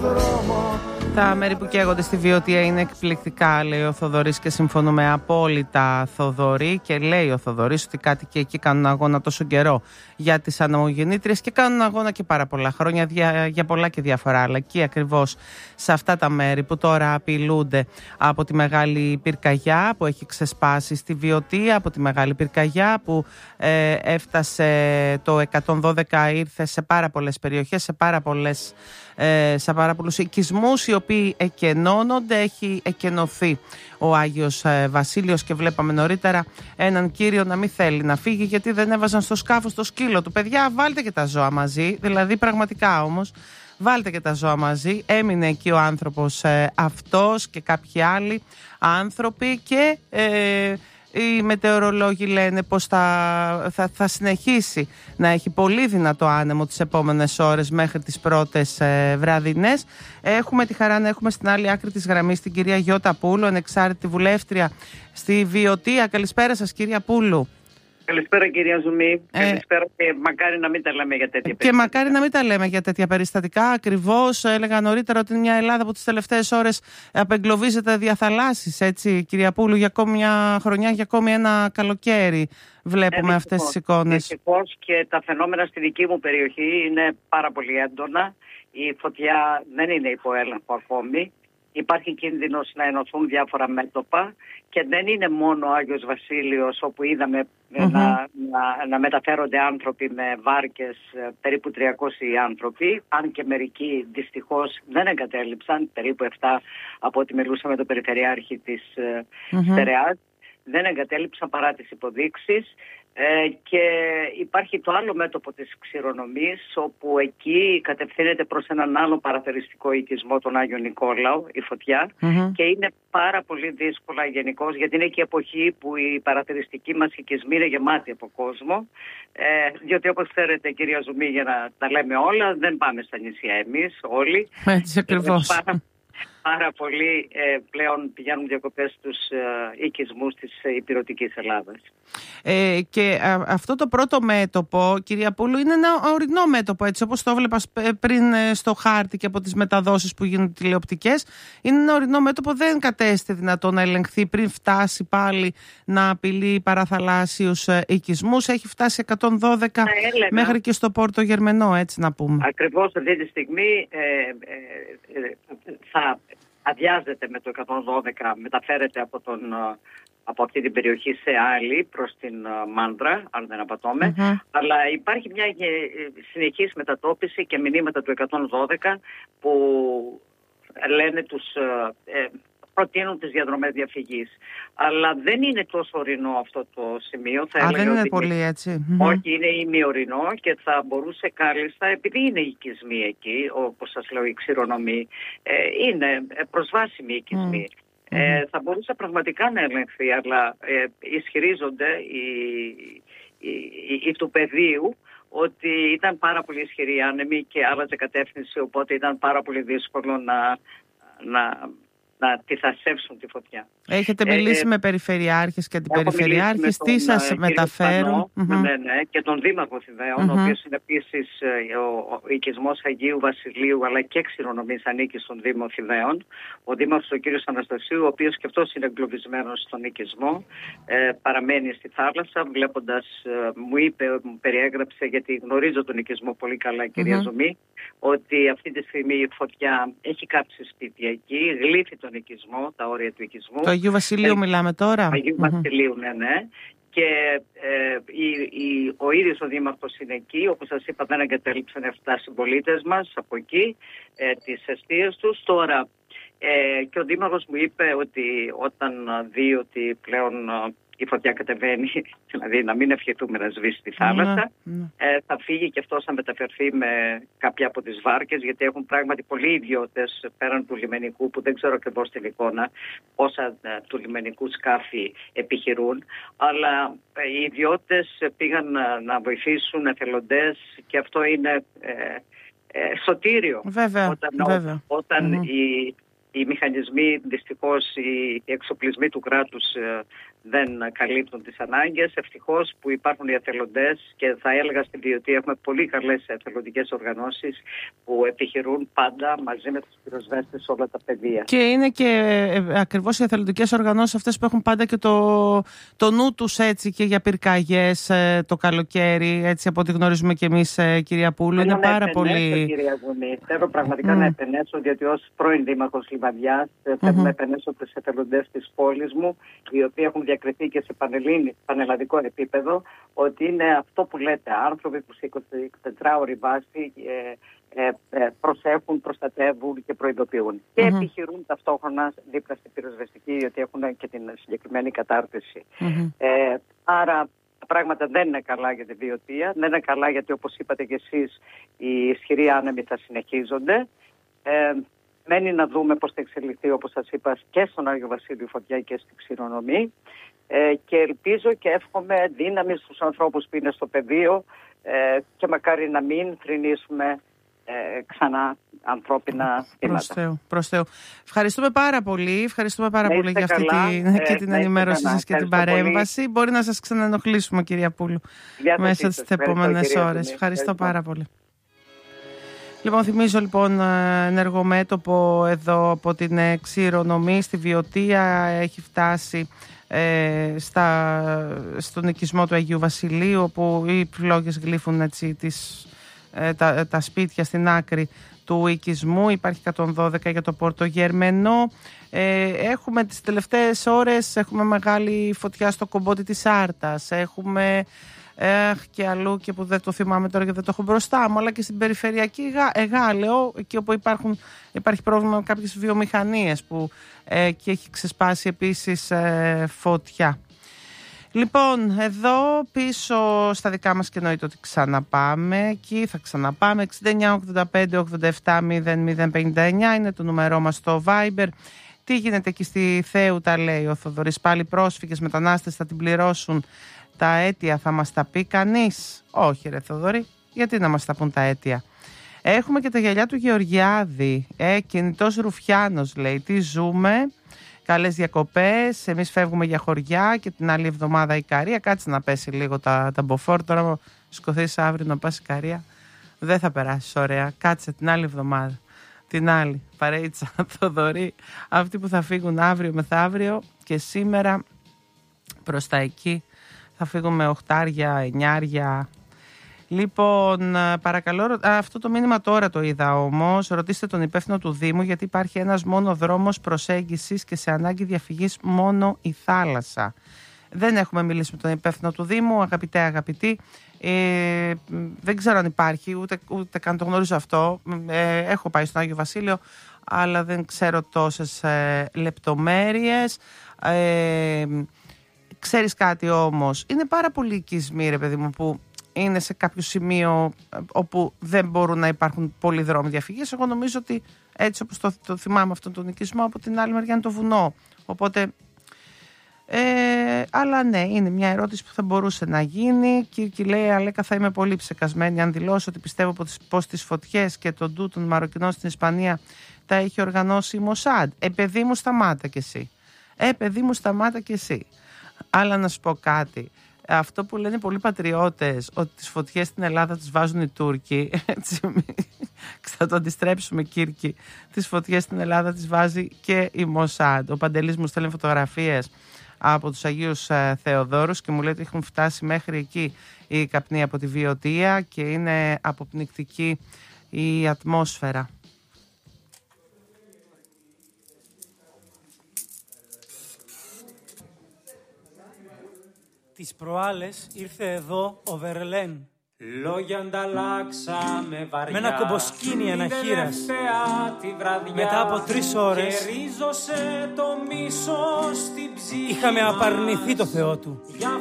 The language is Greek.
Τα μέρη που καίγονται στη Βιωτία είναι εκπληκτικά, λέει ο Θοδωρής, και συμφωνούμε απόλυτα, Θοδωρή. Και λέει ο Θοδωρής ότι κάτοικοι εκεί κάνουν αγώνα τόσο καιρό για τις ανεμογεννήτριες και κάνουν αγώνα και πάρα πολλά χρόνια για πολλά και διάφορα. Αλλά εκεί ακριβώς σε αυτά τα μέρη που τώρα απειλούνται από τη μεγάλη πυρκαγιά που έχει ξεσπάσει στη Βιωτία, από τη μεγάλη πυρκαγιά που έφτασε το 112, ήρθε σε πάρα πολλές περιοχές, σε πάρα πολλούς οικισμούς οι οποίοι εκενώνονται. Έχει εκενωθεί ο Άγιος Βασίλειος και βλέπαμε νωρίτερα έναν κύριο να μην θέλει να φύγει γιατί δεν έβαζαν στο σκάφος το σκύλο του. Παιδιά, βάλτε και τα ζώα μαζί, δηλαδή πραγματικά όμως βάλτε και τα ζώα μαζί. Έμεινε εκεί ο άνθρωπος αυτός και κάποιοι άλλοι άνθρωποι και οι μετεωρολόγοι λένε πως θα συνεχίσει να έχει πολύ δυνατό άνεμο τις επόμενες ώρες μέχρι τις πρώτες βραδινές. Έχουμε τη χαρά να έχουμε στην άλλη άκρη της γραμμής την κυρία Γιώτα Πούλου, ανεξάρτητη βουλεύτρια στη Βιωτία. Καλησπέρα σας, κυρία Πούλου. Καλησπέρα, κυρία Ζουμί. Καλησπέρα και μακάρι να μην τα λέμε για τέτοια περιστατικά. Και μακάρι να μην τα λέμε για τέτοια περιστατικά. Ακριβώς έλεγα νωρίτερα ότι είναι μια Ελλάδα που τις τελευταίες ώρες απεγκλωβίζεται διαθαλάσσης, έτσι, κυρία Πούλου, για ακόμη μια χρονιά, για ακόμη ένα καλοκαίρι. Βλέπουμε αυτές τις εικόνες. Δυστυχώς και τα φαινόμενα στη δική μου περιοχή είναι πάρα πολύ έντονα. Η φωτιά δεν είναι υπό έλεγχο ακόμη. Υπάρχει κίνδυνος να ενωθούν διάφορα μέτωπα και δεν είναι μόνο ο Άγιος Βασίλειος όπου είδαμε να μεταφέρονται άνθρωποι με βάρκες, περίπου 300 άνθρωποι, αν και μερικοί δυστυχώς δεν εγκατέλειψαν, περίπου 7 από ό,τι μιλούσαμε με τον Περιφερειάρχη της Στερεάς, δεν εγκατέλειψαν παρά τις υποδείξεις. Και υπάρχει το άλλο μέτωπο της Ξηρονομής, όπου εκεί κατευθύνεται προς έναν άλλο παραθεριστικό οικισμό, τον Άγιο Νικόλαο, η φωτιά, και είναι πάρα πολύ δύσκολα γενικώς, γιατί είναι και η εποχή που οι παραθεριστικοί μας οικισμοί είναι γεμάτοι από κόσμο, διότι όπως ξέρετε, κυρία Ζουμί, για να τα λέμε όλα, δεν πάμε στα νησιά εμείς όλοι. Έτσι ακριβώς. Πάρα πολλοί πλέον πηγαίνουν διακοπές στους οικισμούς της ηπειρωτικής Ελλάδας. Και αυτό το πρώτο μέτωπο, κυρία Πούλου, είναι ένα ορεινό μέτωπο, έτσι όπως το έβλεπα πριν στο χάρτη και από τις μεταδόσεις που γίνονται τηλεοπτικές. Είναι ένα ορεινό μέτωπο, δεν κατέστη δυνατό να ελεγχθεί πριν φτάσει πάλι να απειλεί παραθαλάσσιους οικισμούς. Έχει φτάσει 112 μέχρι και στο Πόρτο Γερμενό, έτσι να πούμε. Ακριβώς αυτή τη στιγμή θα αδειάζεται με το 112, μεταφέρεται από αυτή την περιοχή σε άλλη προς την Μάνδρα, αν δεν απατώμε. Αλλά υπάρχει μια συνεχής μετατόπιση και μηνύματα του 112 που λένε προτείνουν τις διαδρομές διαφυγής. Αλλά δεν είναι τόσο ορεινό αυτό το σημείο. Δεν είναι πολύ έτσι. Όχι, είναι ημιορεινό και θα μπορούσε κάλλιστα, επειδή είναι οικισμοί εκεί, όπως σας λέω, η Ξηρονομοί, είναι προσβάσιμοι οικισμοί. Θα μπορούσε πραγματικά να ελεγχθεί, αλλά ισχυρίζονται οι του πεδίου ότι ήταν πάρα πολύ ισχυρή άνεμη και άλλαζε κατεύθυνση, οπότε ήταν πάρα πολύ δύσκολο να τη θασεύσουν τη φωτιά. Έχετε μιλήσει με περιφερειάρχες και αντιπεριφερειάρχες, τι σας μεταφέρουν? Ναι, και τον Δήμαρχο Θηβαίων, ο οποίος είναι επίσης ο οικισμός Αγίου Βασιλείου, αλλά και Ξηρονομής ανήκει στον Δήμο Θηβαίων. Ο Δήμαρχος ο κύριος Αναστασίου, ο οποίος και αυτός είναι εγκλωβισμένος στον οικισμό, παραμένει στη θάλασσα, βλέποντας, μου περιέγραψε, γιατί γνωρίζω τον οικισμό πολύ καλά, κυρία Ζουμί, ότι αυτή τη στιγμή η φωτιά έχει κάψει σπίτια εκεί, γλύφει τον οικισμό, τα όρια του οικισμού. Το Αγίου Βασιλείου μιλάμε τώρα. Αγίου Βασιλείου, ναι. Και ο ίδιος ο Δήμαρχος είναι εκεί, όπως σας είπα, δεν εγκατέλειψαν 7 συμπολίτες μας από εκεί, τις εστίες τους. Τώρα, και ο Δήμαρχος μου είπε ότι όταν δει ότι πλέον η φωτιά κατεβαίνει, δηλαδή να μην ευχηθούμε να σβήσει τη θάλασσα, θα φύγει και αυτός να μεταφερθεί με κάποια από τις βάρκες, γιατί έχουν πράγματι πολλοί ιδιώτες πέραν του λιμενικού, που δεν ξέρω ακριβώς την εικόνα πόσα του λιμενικού σκάφη επιχειρούν, αλλά οι ιδιώτες πήγαν να βοηθήσουν, εθελοντές, και αυτό είναι σωτήριο. Βέβαια, όταν οι μηχανισμοί, δυστυχώς οι εξοπλισμοί του κράτους δεν καλύπτουν τις ανάγκες. Ευτυχώς που υπάρχουν οι εθελοντές και θα έλεγα στην Βιωτία έχουμε πολύ καλές εθελοντικές οργανώσεις που επιχειρούν πάντα μαζί με τους πυροσβέστες σε όλα τα πεδία. Και είναι και ακριβώς οι εθελοντικές οργανώσεις αυτές που έχουν πάντα και το νου τους έτσι και για πυρκαγιές το καλοκαίρι, έτσι από ό,τι γνωρίζουμε και εμείς, κυρία Πούλου. Είναι πάρα πολύ... Κυρία Γουνή, θέλω πραγματικά να επενέσω, διότι ως πρώην δήμαρχος Λιβαδιάς θέλω να επενέσω τους εθελοντές της πόλης μου, οι οποίοι έχουν διακριθεί και σε πανελλαδικό επίπεδο, ότι είναι αυτό που λέτε, άνθρωποι που σε 24ωρη βάση προσέχουν, προστατεύουν και προειδοποιούν. Και επιχειρούν ταυτόχρονα δίπλα στην πυροσβεστική, διότι έχουν και την συγκεκριμένη κατάρτιση. Άρα τα πράγματα δεν είναι καλά για τη Βιωτία, δεν είναι καλά γιατί, όπως είπατε και εσείς, οι ισχυροί άνεμοι θα συνεχίζονται. Μένει να δούμε πώς θα εξελιχθεί, όπως σας είπα, και στον Άγιο Βασίλειο φωτιά και στη Ξηρονομή. Και ελπίζω και εύχομαι δύναμη στους ανθρώπους που είναι στο πεδίο και μακάρι να μην θρηνήσουμε ξανά ανθρώπινα θύματα. Προς Θεού. Ευχαριστούμε πάρα πολύ. Ευχαριστούμε πάρα πολύ για αυτή την ενημέρωσή σας και την παρέμβαση. Πολύ. Μπορεί να σας ξαναενοχλήσουμε, κυρία Πούλου, μέσα στις επόμενες ώρες. Ευχαριστώ πάρα πολύ. Λοιπόν, θυμίζω ενεργομέτωπο εδώ από την Ξηρονομή στη Βιωτία. Έχει φτάσει στον οικισμό του Αγίου Βασιλείου, όπου οι φλόγες γλύφουν έτσι τα σπίτια στην άκρη του οικισμού. Υπάρχει 112 για το Πορτογερμενό. Έχουμε τις τελευταίες ώρες μεγάλη φωτιά στο Κομπότι της Άρτας. Έχουμε και αλλού, και που δεν το θυμάμαι τώρα γιατί δεν το έχω μπροστά μου, αλλά και στην περιφερειακή Εγάλεο, εκεί όπου υπάρχει πρόβλημα με κάποιες βιομηχανίες που και έχει ξεσπάσει επίσης φωτιά. Λοιπόν, εδώ πίσω στα δικά μας και εννοείται ότι ξαναπάμε. Εκεί θα ξαναπάμε. 69-85-87-0059 είναι το νούμερό μας στο Viber. Τι γίνεται εκεί στη Θέουτα, λέει ο Θοδωρής. Πάλι πρόσφυγες μετανάστες θα την πληρώσουν. Τα αίτια θα μας τα πει κανείς? Όχι ρε Θοδωρή, γιατί να μας τα πούν τα αίτια? Έχουμε και τα γυαλιά του Γεωργιάδη. Κινητός Ρουφιάνος, λέει. Τι ζούμε? Καλές διακοπές. Εμείς φεύγουμε για χωριά και την άλλη εβδομάδα Ικαρία. Κάτσε να πέσει λίγο τα μποφόρ. Τώρα σκοθείς αύριο να πας Ικαρία, δεν θα περάσεις ωραία. Κάτσε την άλλη εβδομάδα. Την άλλη παρέιτσα, Θοδωρή. Αυτοί που θα φύγουν αύριο μεθαύριο και σήμερα προς τα εκεί θα φύγουμε 8, 9. Λοιπόν, παρακαλώ, αυτό το μήνυμα τώρα το είδα όμως. Ρωτήστε τον υπεύθυνο του Δήμου, γιατί υπάρχει ένας μόνο δρόμος προσέγγισης και σε ανάγκη διαφυγής μόνο η θάλασσα. Δεν έχουμε μιλήσει με τον υπεύθυνο του Δήμου, αγαπητοί. Δεν ξέρω αν υπάρχει, ούτε καν το γνωρίζω αυτό. Έχω πάει στον Άγιο Βασίλειο, αλλά δεν ξέρω τόσες λεπτομέρειες. Ξέρεις κάτι όμως, είναι πάρα πολλοί οικισμοί, ρε παιδί μου, που είναι σε κάποιο σημείο όπου δεν μπορούν να υπάρχουν πολλοί δρόμοι διαφυγής. Εγώ νομίζω ότι έτσι όπως το θυμάμαι αυτόν τον οικισμό, από την άλλη μεριά είναι το βουνό. Οπότε, αλλά ναι, είναι μια ερώτηση που θα μπορούσε να γίνει. Κύρκη λέει, Αλέκα, θα είμαι πολύ ψεκασμένη αν δηλώσω ότι πιστεύω πως τις φωτιές και τον ντου των Μαροκινών στην Ισπανία τα έχει οργανώσει η Μοσάντ. Παιδί μου, σταμάτα κι εσύ. Αλλά να σου πω κάτι. Αυτό που λένε πολλοί πατριώτες, ότι τις φωτιές στην Ελλάδα τις βάζουν οι Τούρκοι, έτσι, θα το αντιστρέψουμε, Κύρκη. Τις φωτιές στην Ελλάδα τις βάζει και η Μοσάντ. Ο Παντελής μου στέλνει φωτογραφίες από τους Αγίους Θεοδόρους και μου λέει ότι έχουν φτάσει μέχρι εκεί οι καπνοί από τη Βιωτία και είναι αποπνικτική η ατμόσφαιρα. Τις προάλλες ήρθε εδώ ο Βερλέν. Λόγια ανταλλάξαμε βαριά. Με ένα κομποσκίνι αναχείρας. Μετά από 3 ώρες το είχαμε απαρνηθεί το Θεό του.